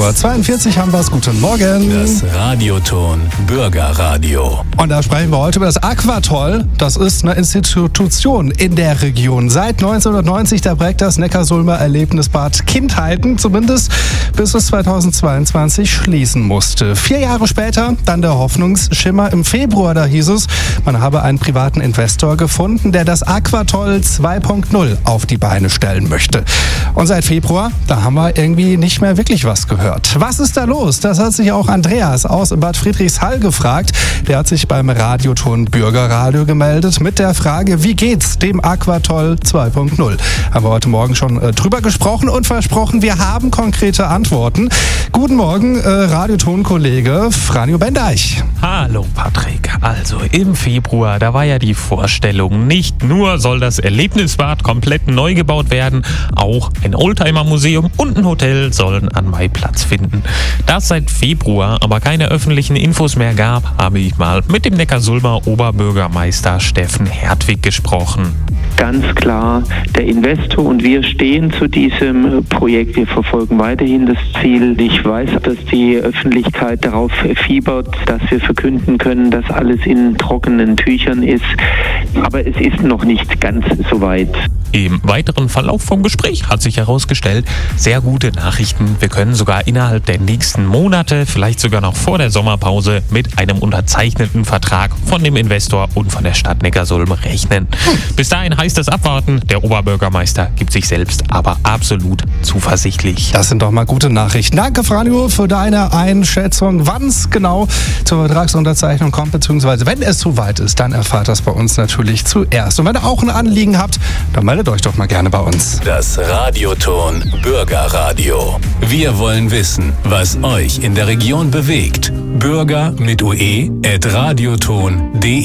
8:42 haben wir es. Guten Morgen. Das Radioton Bürgerradio. Und da sprechen wir heute über das Aquatoll. Das ist eine Institution in der Region. Seit 1990, da prägt das Neckarsulmer Erlebnisbad Kindheiten, zumindest bis es 2022 schließen musste. 4 Jahre später dann der Hoffnungsschimmer. Im Februar, da hieß es, man habe einen privaten Investor gefunden, der das Aquatoll 2.0 auf die Beine stellen möchte. Und seit Februar, da haben wir irgendwie nicht mehr wirklich was gehört. Was ist da los? Das hat sich auch Andreas aus Bad Friedrichshall gefragt. Der hat sich beim Radioton Bürgerradio gemeldet mit der Frage, wie geht's dem Aquatoll 2.0? Haben wir heute Morgen schon drüber gesprochen und versprochen, wir haben konkrete Antworten. Guten Morgen, Radioton-Kollege Franjo Bendeich. Hallo Patrick, also im Februar, da war ja die Vorstellung, nicht nur soll das Erlebnisbad komplett neu gebaut werden, auch ein Oldtimer-Museum und ein Hotel sollen an Mai Platz finden. Da es seit Februar aber keine öffentlichen Infos mehr gab, habe ich mal mit dem Neckarsulmer Oberbürgermeister Steffen Hertwig gesprochen. Ganz klar, der Investor und wir stehen zu diesem Projekt. Wir verfolgen weiterhin das Ziel. Ich weiß, dass die Öffentlichkeit darauf fiebert, dass wir verkünden können, dass alles in trockenen Tüchern ist. Aber es ist noch nicht ganz so weit. Im weiteren Verlauf vom Gespräch hat sich herausgestellt, sehr gute Nachrichten. Wir können sogar innerhalb der nächsten Monate, vielleicht sogar noch vor der Sommerpause, mit einem unterzeichneten Vertrag von dem Investor und von der Stadt Neckarsulm rechnen. Bis dahin heißt es abwarten. Der Oberbürgermeister gibt sich selbst aber absolut zuversichtlich. Das sind doch mal gute Nachrichten. Danke, Franjo, für deine Einschätzung. Wann es genau zur Vertragsunterzeichnung kommt, beziehungsweise wenn es soweit ist, dann erfahrt das bei uns natürlich zuerst. Und wenn ihr auch ein Anliegen habt, dann meldet euch doch mal gerne bei uns. Das Radioton Bürgerradio. Wir wollen wissen, was euch in der Region bewegt. Bürger mit ue@radioton.de